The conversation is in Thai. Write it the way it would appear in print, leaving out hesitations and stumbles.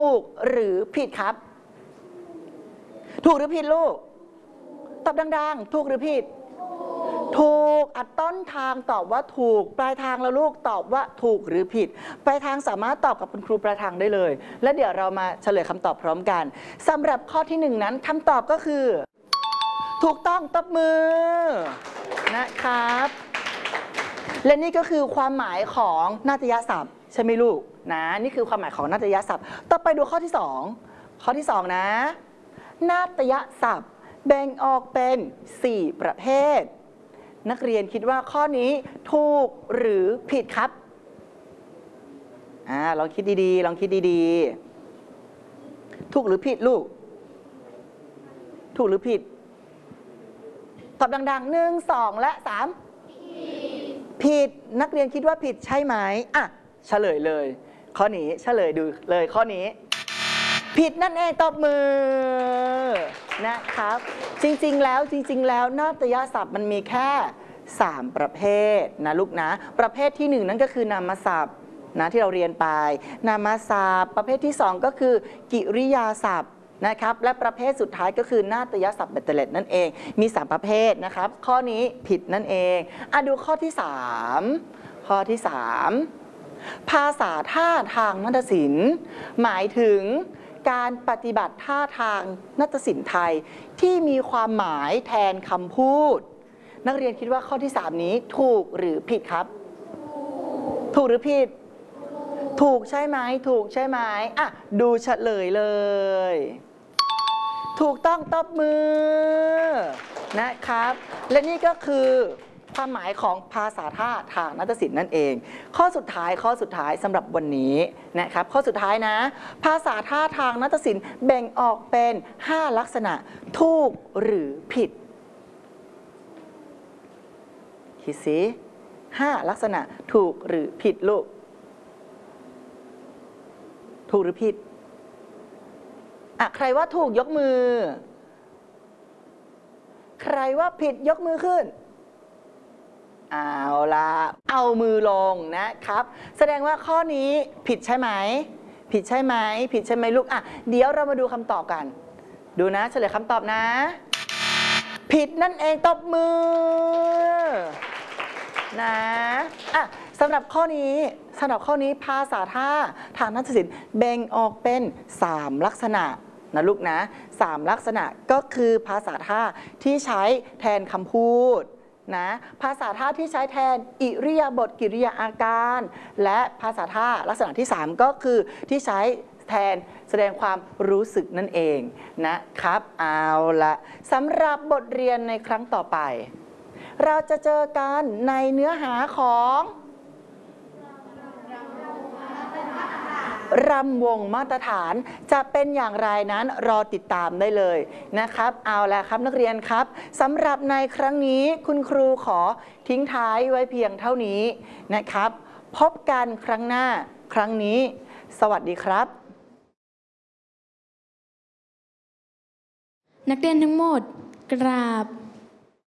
ถูกหรือผิดครับถูกหรือผิดลูกตอบดังๆถูกหรือผิดถูกต้นทางตอบว่าถูกปลายทางแล้วลูกตอบว่าถูกหรือผิดปลายทางสามารถตอบกับคุณครูปลายทางได้เลยและเดี๋ยวเรามาเฉลยคำตอบพร้อมกันสำหรับข้อที่1นั้นคำตอบก็คือถูกต้องตบมือนะครับและนี่ก็คือความหมายของนาฏยศัพท์ใช่ไหมลูกนะนี่คือความหมายของนาฏยศัพท์ต่อไปดูข้อที่2ข้อที่2นะนาฏยศัพท์แบ่งออกเป็น4ประเภทนักเรียนคิดว่าข้อนี้ถูกหรือผิดครับลองคิดดีๆลองคิดดีๆถูกหรือผิดลูกถูกหรือผิดตอบดังๆ1 2 และ 3ผิดนักเรียนคิดว่าผิดใช่ไหมเฉลยเลยข้อนี้เฉลยดูเลยข้อนี้ผิดนั่นเองตบมือนะครับจริงๆแล้วนาฏยศัพท์มันมีแค่3ประเภทนะลูกนะประเภทที่1นั่นก็คือนามศัพท์นะที่เราเรียนไปนามศัพท์ประเภทที่2ก็คือกิริยาศัพท์นะครับและประเภทสุดท้ายก็คือนาฏยศัพท์เบตเตอร์เลตนั่นเองมี3ประเภทนะครับข้อนี้ผิดนั่นเองดูข้อที่3ข้อที่3ภาษาท่าทางนาฏศิลป์หมายถึงการปฏิบัติท่าทางนาฏศิลป์ไทยที่มีความหมายแทนคำพูดนักเรียนคิดว่าข้อที่3นี้ถูกหรือผิดครับถูกหรือผิดถูกใช่ไหมถูกใช่ไหมดูเฉลยเลยถูกต้องตบมือนะครับและนี่ก็คือความหมายของภาษาท่าทางนาฏศิลป์นั่นเองข้อสุดท้ายสำหรับวันนี้นะครับข้อสุดท้ายนะภาษาท่าทางนาฏศิลป์แบ่งออกเป็น5ลักษณะถูกหรือผิดคิดสิ5ลักษณะถูกหรือผิดลูกถูกหรือผิดใครว่าถูกยกมือใครว่าผิดยกมือขึ้นเอาล่ะเอามือลงนะครับแสดงว่าข้อนี้ผิดใช่ไหมผิดใช่ไหมผิดใช่ไหมลูกเดี๋ยวเรามาดูคำตอบกันดูนะเฉลยคำตอบนะผิดนั่นเองตบมือนะสำหรับข้อนี้ภาษาท่าทางนาฏศิลป์แบ่งออกเป็น3ลักษณะนะลูกนะ3ลักษณะก็คือภาษาท่าที่ใช้แทนคำพูดนะภาษาท่าที่ใช้แทนอิริยาบถกิริยาอาการและภาษาท่าลักษณะที่3ก็คือที่ใช้แทนแสดงความรู้สึกนั่นเองนะครับเอาละสำหรับบทเรียนในครั้งต่อไปเราจะเจอกันในเนื้อหาของรำวงมาตรฐานจะเป็นอย่างไรนั้นรอติดตามได้เลยนะครับเอาละครับนักเรียนครับสำหรับในครั้งนี้คุณครูขอทิ้งท้ายไว้เพียงเท่านี้นะครับพบกันครั้งหน้าครั้งนี้สวัสดีครับนักเรียนทั้งหมดกราบ